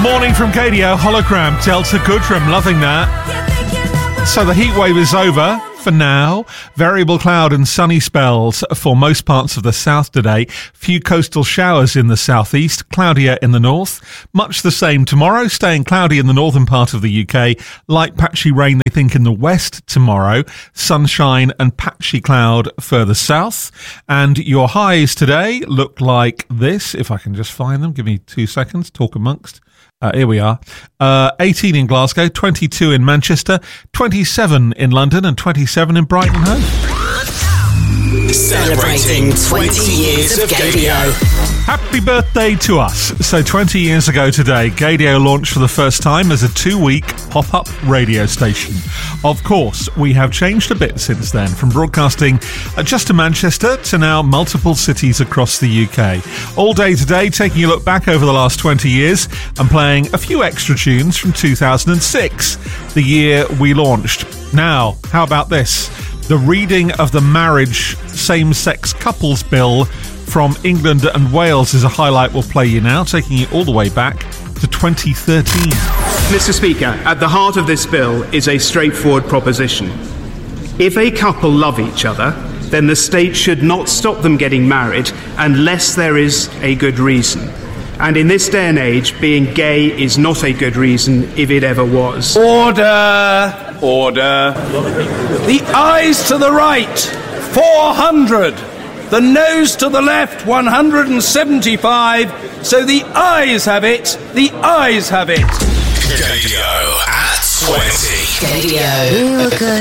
Morning from KDO, Hologram, Delta Goodrem, loving that. So the heat wave is over for now. Variable cloud and sunny spells for most parts of the south today. Few coastal showers in the southeast, cloudier in the north. Much the same tomorrow, staying cloudy in the northern part of the UK. Light patchy rain, they think, in the west tomorrow. Sunshine and patchy cloud further south. And your highs today look like this. If I can just find them, give me 2 seconds. Talk amongst. Here we are. 18 in Glasgow, 22 in Manchester, 27 in London and 27 in Brighton Hove. Celebrating 20 years of Gaydio. Happy birthday to us. So 20 years ago today, Gaydio launched for the first time as a 2-week pop-up radio station. Of course, we have changed a bit since then, from broadcasting just to Manchester to now multiple cities across the UK. All day today, taking a look back over the last 20 years and playing a few extra tunes from 2006, the year we launched. Now, how about this? The reading of the Marriage Same-Sex Couples Bill from England and Wales is a highlight we'll play you now, taking it all the way back to 2013. Mr. Speaker, at the heart of this bill is a straightforward proposition. If a couple love each other, then the state should not stop them getting married unless there is a good reason. And in this day and age, being gay is not a good reason, if it ever was. Order! Order. The ayes to the right, 400. The noes to the left, 175. So the ayes have it. The ayes have it. Gaydio at 20. Gaydio. Real good.